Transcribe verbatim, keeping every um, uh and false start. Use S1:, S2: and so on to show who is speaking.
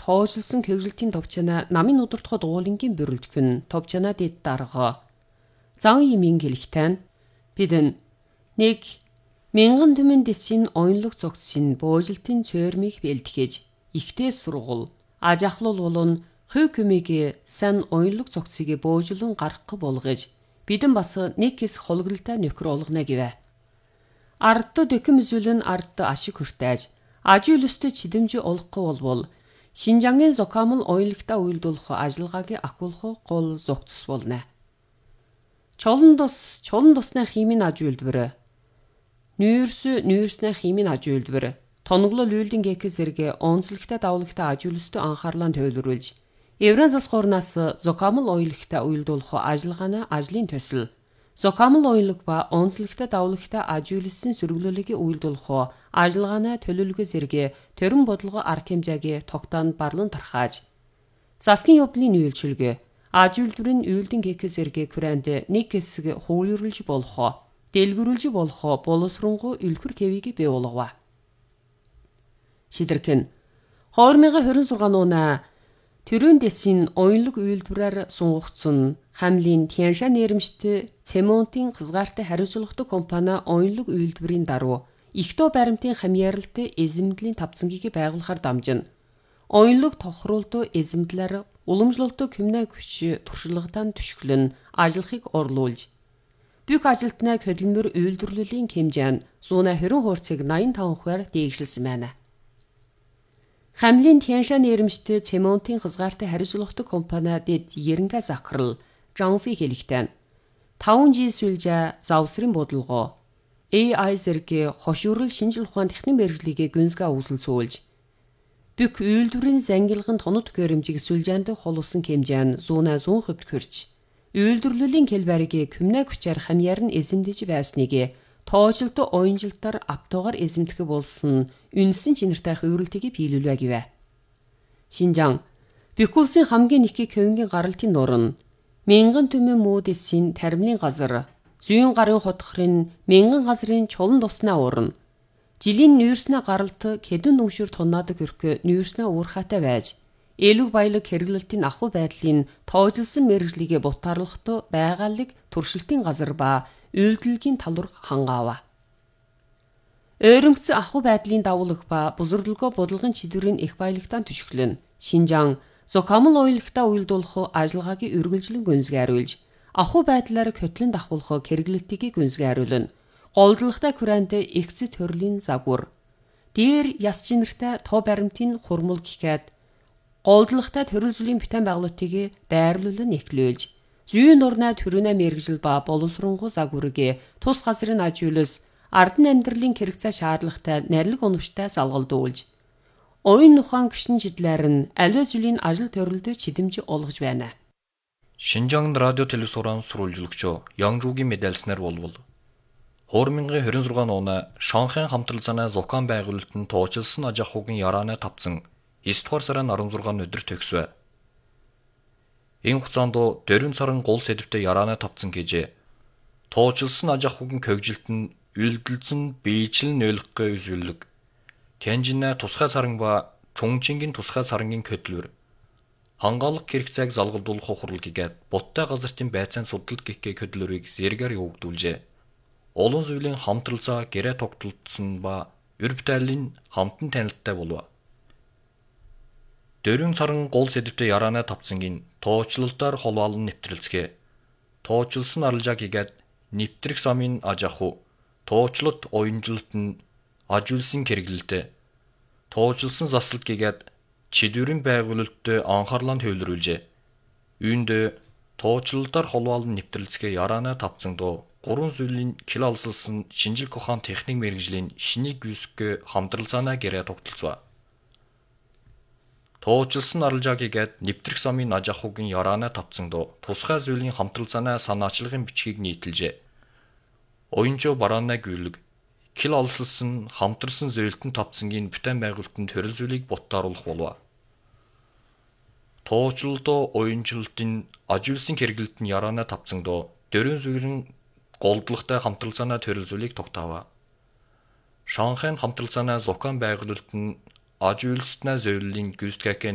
S1: тоожлсон кэгжилтийн товчана намын удирдахад уулынгийн бүрэлдэхүүн товчана дэд дарга. Зан имийн гэлэгтэн бидэн нэг мянган түмэн дэсийн оюнлог зогссын буужилтын цөөрмийг бэлтгэж ихтэй сургуул аж ахлал болон хүй көмигээ сан оюнлог зогсыг буужлан гаргах болгож бидэн бас нэг хэсэг хологролтой нөхөр олгоно гэвэ. Ардд дөкөм зүйлэн ардд ашиг хүртэж ажиулстэй чидэмж олохгүй болбол Шинжангийн зокамл оюнлагта үйлдүүлэх ажиллагаагийн ахуулах гол зохицос болно. Чолон тус чолон тусны химийн аж үйлдвэр нүүрс нүүрсний химийн аж үйлдвэр тоноглол үйлдэн гэхээс зэрэг онцлогтой давлагтай аж үйлстэй анхаарлаа төвлөрүүлж Еврен зас горнаас зокамл оюнлагта үйлдүүлэх ажиллагааны ажлын төсөл зокамл оюнлаг ба онцлогтой давлагтай аж үйлсийн сөргөлөлөгийн үйлдүүлэх ажиллагааны төлөвлөгөө зэрэг төрөн бодлого арга хэмжээгээ тогтоонд барлан тархааж засгийн явдлын үйлчилгээ аж үйлдвэрийн үйлдэн гэхээс зэрэг күрэнд нэг хэсэг хуулирлж болох дэлгэрүүлж болох боловсронгуй үлхэр хэвийг бий болгова. Шидэрхэн хоёр мянган хорин зургаан оноо төрийн дэсийн оюнлог үйлдвэрээр сунгагдсан хамлын Тяншан нэрмжтэй цементийн хязгаартай хариуцлагатай компани оюнлог үйлдвэрийн даруй Ихтөө баримтын хамьяаралтай эзэмдлийн тавцангийг байгуулахаар дамжин оюнлог тохируултуу эзэмдлэр уламжлалтуу кимнэ хүч туршлагатан түшгэлэн ажиллахыг орлуулж бүх ажилтнаа хөдөлмөр үйлдвэрлэлийн хэмжээ нь one twenty хуурцыг eighty-five хувиар дээгшилсэн байна. Хамлын Тяншан нэрмжтэй цементийн хязгаартай хариуцлагатай компани дэд Ерэнгэ захирал Жанфи хэлэхдээ five G сүлжээ завсрын бодлого A I зэрэг хошуурал шинжил ухаан техник мэргэжлийг гүнзгий үүсэлсүүлж бүх үйлдвэрийн зангилгын тоног гэрэмжиг сүлжээнд холуулсан хэмжээ нь one hundred хувьд хүрч үйлдвэрлэлийн хэлбэрийг кимнэ хүчээр хамьяар нь эзэмдэж байсныг тоожилт оюунжилтаар автоогоор эзэмдэх болсон үнсэн чинэртэй хөврөлтийг биелүүлвэ гэвэ. Шинжаан бүх улсын хамгийн их көвингийн гаралтын нурн мянган түмэн муудэсийн тармины газар зүйн гарын хотхорын мянган газрын чулан туснаа уурна. Жилийн нүүрснэ гаралт хэдэн нүшүр тоннаад хөрх нүүрснэ уурхаатай байж элэг баялаг хэрэглэлтийн ахуй байдлын тоожлсон мэргэжлийг бутаарлахтай байгаалыг туршилтын газар ба үйлдэлгийн талурх хангаава. Өөрөнгөц ахуй байдлын давуулах ба бузарлогоо бодлогын чидвэрийн их баялагтан түшгэлэн Шинжаан зокамл оюнлагта үйлдүүлэх ажиллагаагийн үргэлжлэн гүнзгийруулж ахуй байдлаар хөтлөн давхуулах хэрэглэлтийг гүнзгийруулна. Голдлоготой күрэнд экзит төрлийн загвар дээр яс чинэртэй тоо баримтын хурмул гэхэд голдлоготой төрөлжлийн бүтээн байгуулалтыг дайрлуулан эхлүүлж зүйн нурнаа төрөнө мэргэжил ба боловсронгуй загварыг тус газрын аж үйлс ардан амьдралын хэрэгцээ шаардлагатай нарилэг оновчтой салгалдуулж оюун ухаан гүшин шидлэр нь аливаа зүйлийн ажил төрөлдөө чидэмж олгож байна.
S2: Шинжаан радио телевизорын сурвалжлагч Янжуугийн мэдээлснээр болвол two thousand twenty-six оны Шанхайн хамтрал занаа зокан байгуулалтанд тоожилсан аж ахуйн ярааны тавцан nine дугаар сарын sixteen өдөр төгсвэ. Энэ хугацаанд дөрвөн сарын гол сэдвтэй ярааны тавцан гэжээ. Тоожилсан аж ахуйн көгжилт нь үйлдэлцэн биечлэн нөлгөх үзүүлэг. Тянжинэ тусгай саран ба Чонгчингийн тусгай сарангийн хөдөлмөр хангаалах хэрэгцээг залгалдуулах хуралгийгээд буттай газартын байцаан судалт гэх хөдөлмөрийг зэрэгээр явагдуулжээ. Олон зүйлийн хамтралцаа гэрээ тогтолцсон ба өр бүтээлийн хамтан танилттай болов. Дөрвөн сарын гол сэдвтэй ярааны тавцангийн тоочлолтоор холбоолон нэвтрэлцгээ. Тоочлсон арилжааг хийгээд нэвтрэх замын аж ахуй, тоочлолт оюунжилт нь аж үйлсийн хэрэглэлтэй. Тоочлсон заслалт хийгээд чидвэрийн байгуулалтад анхаарлаа төвлөрүүлжээ. Үүнд тоочлолтоор холбоолон нэвтрэлцгээ ярааны тавцанд гурван зүйлийн кил алсалсан шинжлэх ухаан техник мэргэжлийн шинийг гүйсгэх хамтралцаанаа гэрээ тогтолцов. Тоочлсон арилжааг хийгээд нэвтрэх замын аж ахуйн ярааны тавцанд тусгай зүйлийн хамтралцаанаа санаачлагын бичгийг нийтэлжээ. Оюунчоо барааны гүйлэг кил алсалсан хамтралсан зөөлтөн тавцангийн бүтээн байгуулалтанд төрөл зүйлийг буттааруулах болов. Тоочлолтоо оюунчлалтын аж үйлсийн хэрэглэлт нь ярааны тавцанд дөрвөн зүйлийн голдлоготой хамтралцаанаа төрөл зүйлийг тогтоов. Шанхайн хамтралцаанаа зокан байгуулалт нь аж үйлснээ зөвлөлийн гүйцэтгэх